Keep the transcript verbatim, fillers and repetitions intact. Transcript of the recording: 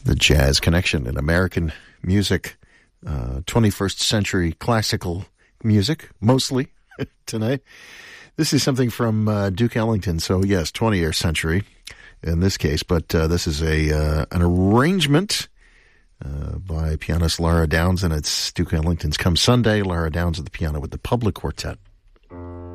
The Jazz Connection in American music, uh, twenty-first century classical music, mostly tonight. This is something from uh, Duke Ellington, so yes, twentieth century in this case, but uh, this is a uh, an arrangement uh, by pianist Lara Downs, and it's Duke Ellington's Come Sunday, Lara Downs at the piano with the Public Quartet.